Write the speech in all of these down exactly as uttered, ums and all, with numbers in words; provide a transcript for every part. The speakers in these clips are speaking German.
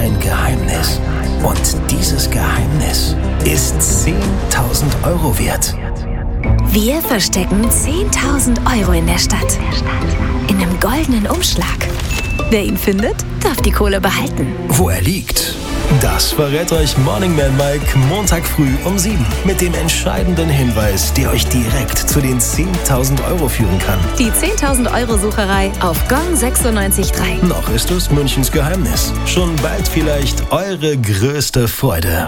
ein Geheimnis. Und dieses Geheimnis ist zehntausend Euro wert. Wir verstecken zehntausend Euro in der Stadt. In einem goldenen Umschlag. Wer ihn findet, darf die Kohle behalten. Wo er liegt, das verrät euch Morning Man Mike Montag früh um sieben. Mit dem entscheidenden Hinweis, der euch direkt zu den zehntausend Euro führen kann. Die zehntausend Euro Sucherei auf Gong sechsundneunzig Komma drei. Noch ist es Münchens Geheimnis. Schon bald vielleicht eure größte Freude.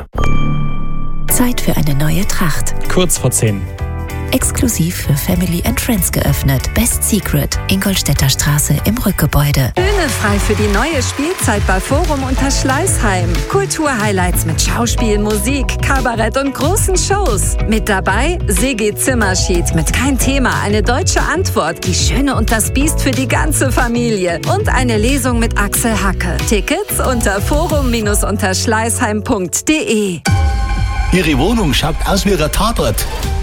Zeit für eine neue Tracht. Kurz vor zehn. Exklusiv für Family and Friends geöffnet. Best Secret, Ingolstädter Straße im Rückgebäude. Bühne frei für die neue Spielzeit bei Forum unter Schleißheim. Kulturhighlights mit Schauspiel, Musik, Kabarett und großen Shows. Mit dabei Sigi Zimmerschied mit Kein Thema, eine deutsche Antwort, Die Schöne und das Biest für die ganze Familie und eine Lesung mit Axel Hacke. Tickets unter forum Bindestrich schleißheim punkt de. Ihre Wohnung schaut aus wie ein Tatort.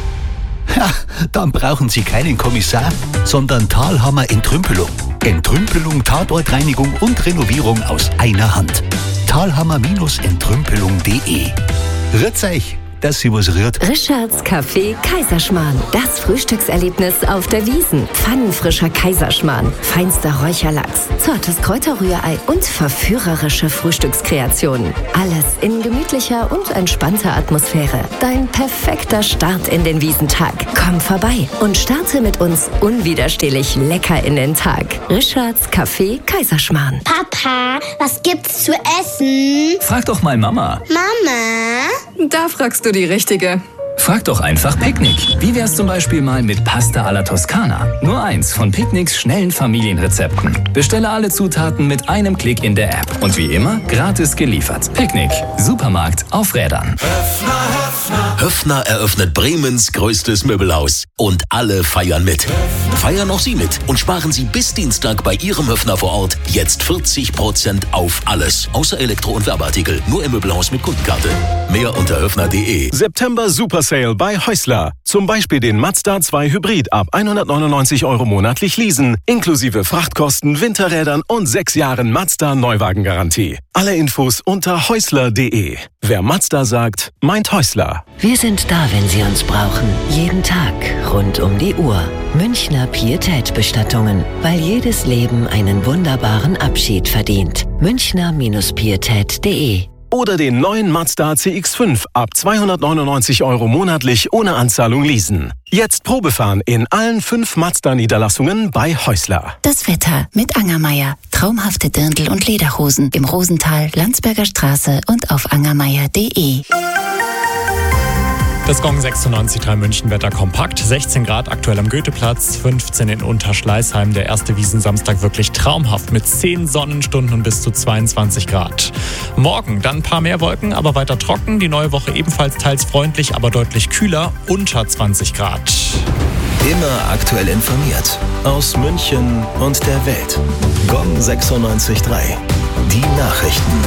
Ja, dann brauchen Sie keinen Kommissar, sondern Thalhammer Entrümpelung. Entrümpelung, Tatortreinigung und Renovierung aus einer Hand. Thalhammer Entrümpelung punkt de. Rührt's euch, dass Sie was rührt. Richards Café Kaiserschmarrn. Das Frühstückserlebnis auf der Wiesn. Pfannenfrischer Kaiserschmarrn, feinster Räucherlachs, zartes Kräuterrührei und verführerische Frühstückskreationen. Alles in gemütlicher und entspannter Atmosphäre. Dein perfekter Start in den Wiesentag. Komm vorbei und starte mit uns unwiderstehlich lecker in den Tag. Richards Café Kaiserschmarrn. Papa, was gibt's zu essen? Frag doch mal Mama. Mama? Da fragst du die Richtige. Frag doch einfach Picknick. Wie wär's zum Beispiel mal mit Pasta alla Toskana? Nur eins von Picknicks schnellen Familienrezepten. Bestelle alle Zutaten mit einem Klick in der App. Und wie immer, gratis geliefert. Picknick. Supermarkt auf Rädern. Höffner eröffnet Bremens größtes Möbelhaus. Und alle feiern mit. Feiern auch Sie mit und sparen Sie bis Dienstag bei Ihrem Höffner vor Ort jetzt vierzig Prozent auf alles. Außer Elektro- und Werbeartikel. Nur im Möbelhaus mit Kundenkarte. Mehr unter höffner punkt de. September Super Sale bei Häusler. Zum Beispiel den Mazda zwei Hybrid ab hundertneunundneunzig Euro monatlich leasen, inklusive Frachtkosten, Winterrädern und sechs Jahren Mazda Neuwagengarantie. Alle Infos unter häusler punkt de. Wer Mazda sagt, meint Häusler. Wir sind da, wenn Sie uns brauchen. Jeden Tag, rund um die Uhr. Münchner Pietät-Bestattungen, weil jedes Leben einen wunderbaren Abschied verdient. Münchner Pietät punkt de. Oder den neuen Mazda C X fünf ab zweihundertneunundneunzig Euro monatlich ohne Anzahlung leasen. Jetzt Probefahren in allen fünf Mazda-Niederlassungen bei Häusler. Das Wetter mit Angermeier. Traumhafte Dirndl- und Lederhosen im Rosental, Landsberger Straße und auf angermeier punkt de. Das Gong sechsundneunzig Komma drei München Wetter kompakt. sechzehn Grad aktuell am Goetheplatz, fünfzehn in Unterschleißheim. Der erste Wiesensamstag wirklich traumhaft mit zehn Sonnenstunden und bis zu zweiundzwanzig Grad. Morgen dann ein paar mehr Wolken, aber weiter trocken. Die neue Woche ebenfalls teils freundlich, aber deutlich kühler, unter zwanzig Grad. Immer aktuell informiert. Aus München und der Welt. Gong sechsundneunzig Komma drei. Die Nachrichten.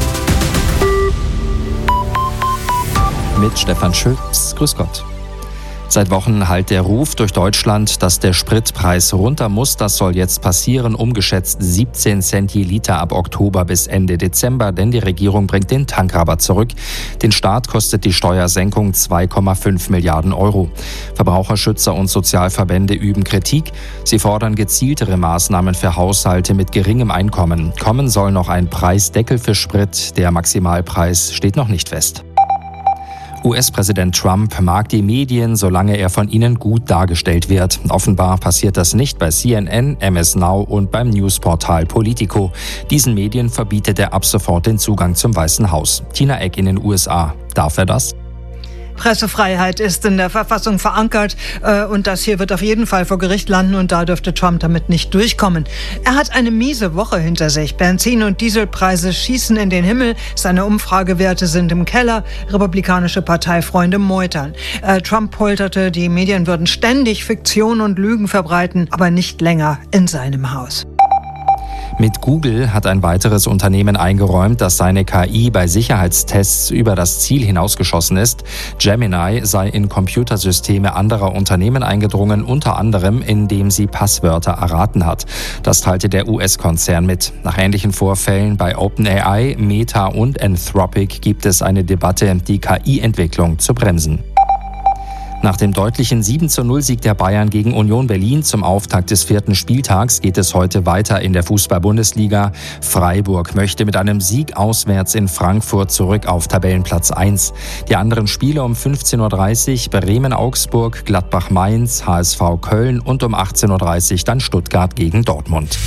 Mit Stefan Schütz. Grüß Gott. Seit Wochen hallt der Ruf durch Deutschland, dass der Spritpreis runter muss. Das soll jetzt passieren, umgeschätzt siebzehn Cent je Liter ab Oktober bis Ende Dezember, denn die Regierung bringt den Tankrabatt zurück. Den Staat kostet die Steuersenkung zwei Komma fünf Milliarden Euro. Verbraucherschützer und Sozialverbände üben Kritik. Sie fordern gezieltere Maßnahmen für Haushalte mit geringem Einkommen. Kommen soll noch ein Preisdeckel für Sprit. Der Maximalpreis steht noch nicht fest. U S-Präsident Trump mag die Medien, solange er von ihnen gut dargestellt wird. Offenbar passiert das nicht bei C N N, M S Now und beim Newsportal Politico. Diesen Medien verbietet er ab sofort den Zugang zum Weißen Haus. Tina Eck in den U S A. Darf er das? Pressefreiheit ist in der Verfassung verankert äh, und das hier wird auf jeden Fall vor Gericht landen und da dürfte Trump damit nicht durchkommen. Er hat eine miese Woche hinter sich. Benzin- und Dieselpreise schießen in den Himmel, seine Umfragewerte sind im Keller, republikanische Parteifreunde meutern. Äh, Trump polterte, die Medien würden ständig Fiktion und Lügen verbreiten, aber nicht länger in seinem Haus. Mit Google hat ein weiteres Unternehmen eingeräumt, dass seine K I bei Sicherheitstests über das Ziel hinausgeschossen ist. Gemini sei in Computersysteme anderer Unternehmen eingedrungen, unter anderem indem sie Passwörter erraten hat. Das teilte der U S-Konzern mit. Nach ähnlichen Vorfällen bei OpenAI, Meta und Anthropic gibt es eine Debatte, die K I-Entwicklung zu bremsen. Nach dem deutlichen sieben zu null Sieg der Bayern gegen Union Berlin zum Auftakt des vierten Spieltags geht es heute weiter in der Fußball-Bundesliga. Freiburg möchte mit einem Sieg auswärts in Frankfurt zurück auf Tabellenplatz eins. Die anderen Spiele um fünfzehn Uhr dreißig Bremen-Augsburg, Gladbach-Mainz, H S V Köln und um achtzehn Uhr dreißig dann Stuttgart gegen Dortmund.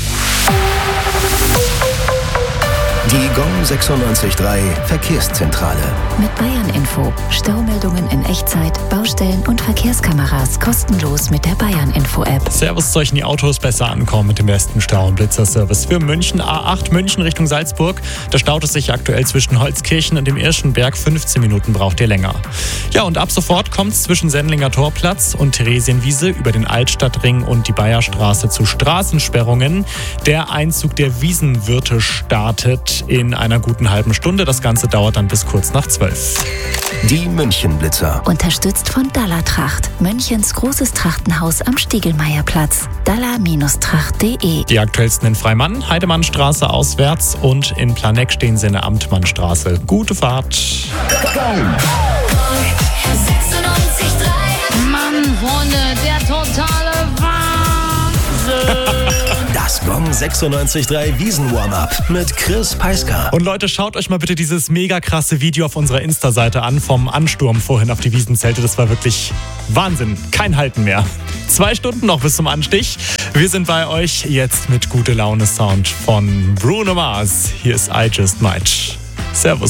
Die Gong sechsundneunzig Komma drei Verkehrszentrale. Mit Bayern Info. Staumeldungen in Echtzeit, Baustellen und Verkehrskameras kostenlos mit der Bayern Info App. Servus, sollten die Autos besser ankommen mit dem besten Stau- und Blitzerservice für München. A acht München Richtung Salzburg. Da staut es sich aktuell zwischen Holzkirchen und dem Irschenberg. fünfzehn Minuten braucht ihr länger. Ja, und ab sofort kommt es zwischen Sendlinger Torplatz und Theresienwiese über den Altstadtring und die Bayerstraße zu Straßensperrungen. Der Einzug der Wiesenwirte startet in einer guten halben Stunde. Das Ganze dauert dann bis kurz nach zwölf. Die München-Blitzer. Unterstützt von Dalla-Tracht. Münchens großes Trachtenhaus am Stiegelmeierplatz. dalla Tracht punkt de. Die aktuellsten in Freimann, Heidemannstraße auswärts und in Planegg stehen sie in der Amtmannstraße. Gute Fahrt. Mann, Freunde, der totale Wahnsinn. Das Gong sechsundneunzig Komma drei Wiesen-Warm-Up mit Chris Peiska. Und Leute, schaut euch mal bitte dieses mega krasse Video auf unserer Insta-Seite an vom Ansturm vorhin auf die Wiesenzelte. Das war wirklich Wahnsinn. Kein Halten mehr. Zwei Stunden noch bis zum Anstich. Wir sind bei euch jetzt mit Gute Laune Sound von Bruno Mars. Hier ist I Just Might. Servus.